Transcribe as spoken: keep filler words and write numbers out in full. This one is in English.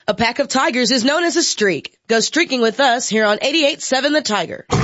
A pack of tigers is known as a streak. Go streaking with us here on eighty-eight point seven The Tiger.